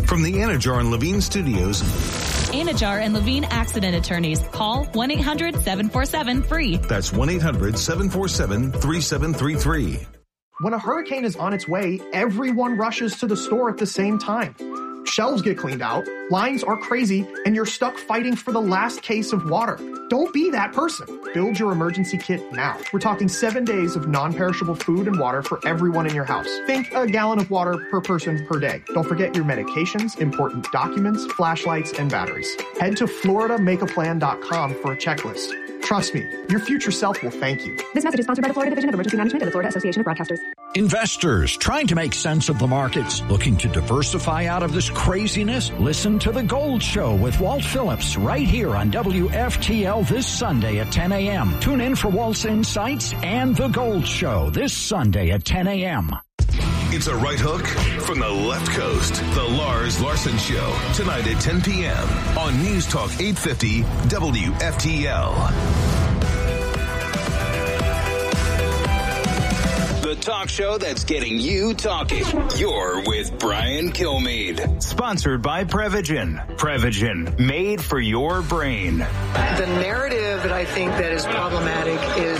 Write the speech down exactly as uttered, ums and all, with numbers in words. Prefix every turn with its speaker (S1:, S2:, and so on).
S1: From the Anajar and Levine Studios.
S2: Anajar and Levine Accident Attorneys. Call one eight hundred seven four seven free.
S1: That's one eight hundred seven four seven three seven three three.
S3: When a hurricane is on its way, everyone rushes to the store at the same time. Shelves get cleaned out, lines are crazy, and you're stuck fighting for the last case of water. Don't be that person. Build your emergency kit now. We're talking seven days of non-perishable food and water for everyone in your house. Think a gallon of water per person per day. Don't forget your medications, important documents, flashlights, and batteries. Head to Florida Make A Plan dot com for a checklist. Trust me, your future self will thank you.
S4: This message is sponsored by the Florida Division of Emergency Management and the Florida Association of Broadcasters.
S5: Investors trying to make sense of the markets, looking to diversify out of this craziness? Listen to The Gold Show with Walt Phillips right here on W F T L this Sunday at ten a.m. Tune in for Walt's Insights and The Gold Show this Sunday at ten a.m.
S1: It's a right hook from the left coast. The Lars Larson Show, tonight at ten p.m. on News Talk eight fifty W F T L.
S6: The talk show that's getting you talking. You're with Brian Kilmeade. Sponsored by Prevagen. Prevagen, made for your brain.
S7: The narrative that I think that is problematic is